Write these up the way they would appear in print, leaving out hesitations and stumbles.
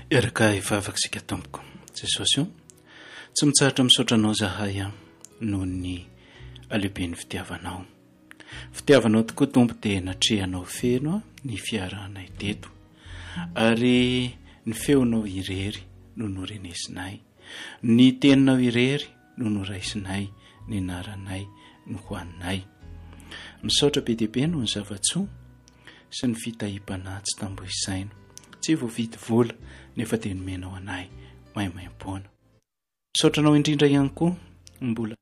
Eraka ivavaksika tompoko Jesosy io tsy mitsahatra misaotra anao zahay noho ny alehiben'ny fitiavanao. Fitiavanao tokoa tompo dia natrehanao feno ny fiarahanay teto ary ny feonao irery no norenesinay, ny teninao irery no noraisinay, ny naranay no hoaninay. Misaotra be dehibe no ny zavatsoa sy ny fitahim-panahy tsy tambo isaina, tsy voavidy vola nefa dia nomenao anay maimaim-poana. Misaotra anao indrindra ihany koa mbola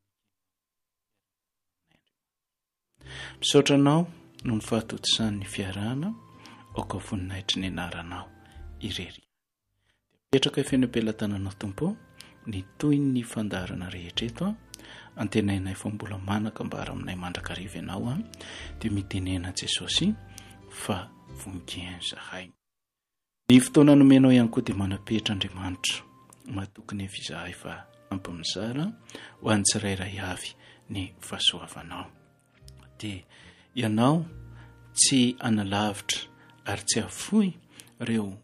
misaotra anao no ny fahatotosany fiarahana aoka voninahitry ny anaranao irery. Petraka fenam-pelantananao tompo ny toy ny fandarana rehetra eto antenainay fa mbola manakambara aminay mandrakariva ianao dia mitenena Jesosy fa voninkaina zahay. Ny fotoana nomenao ihany koa dia manapetra Andriamanitra matokony fizahay fa ampamizara ho an'ny tsirairay avy ny fahasoavanao. Dia ianao tsy analavitra ary tsy afoy ireo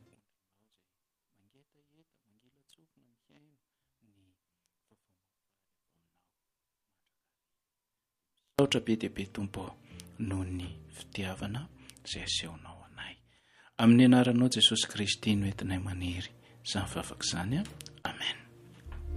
misaotra be dia be tompo noho ny fitiavana izay asehonao anay. Amin'ny anaranao Jesosy Kristy no entinay maniry izany vavaka izany. Amen.